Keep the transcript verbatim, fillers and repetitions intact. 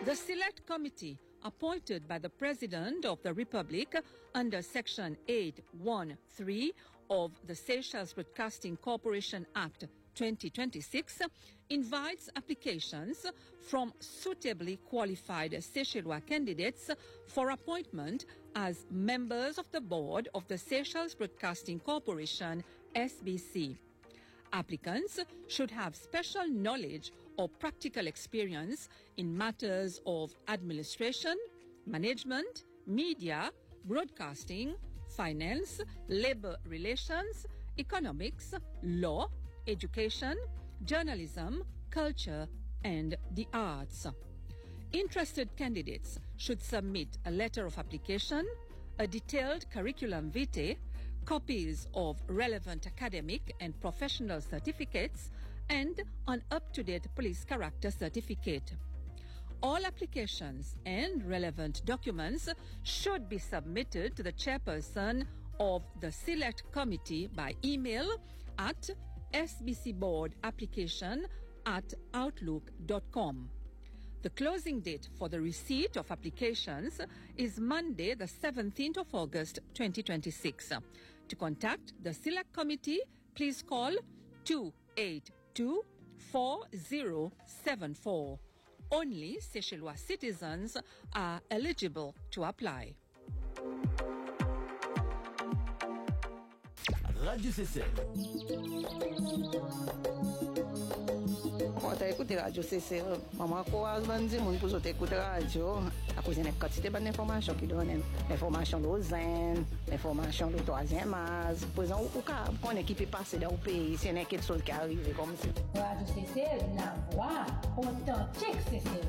The Select Committee, appointed by the President of the Republic under Section eight thirteen of the Seychelles Broadcasting Corporation Act twenty twenty-six, invites applications from suitably qualified Seychellois candidates for appointment as members of the board of the Seychelles Broadcasting Corporation, S B C. Applicants should have special knowledge or practical experience in matters of administration, management, media, broadcasting, finance, labor relations, economics, law, education, journalism, culture, and the arts. Interested candidates should submit a letter of application, a detailed curriculum vitae, copies of relevant academic and professional certificates, and an up-to-date police character certificate. All applications and relevant documents should be submitted to the chairperson of the Select Committee by email at sbcboardapplication at outlook dot com. The closing date for the receipt of applications is Monday, the seventeenth of August, twenty twenty-six. To contact the Select Committee, please call two eight two, four zero seven four. Only Seychellois citizens are eligible to apply. Radio C C. On t'a écouté Radio C C. Maman, quoi, on dit, mon pour écouter radio. À cause d'une quantité de informations qui donnent. L'information de Zen, l'information de troisième âge. Par exemple, au cas où on est qui peut passer dans le pays, c'est une quelque chose qui arrive comme ça. Radio C C, la voix authentique C C.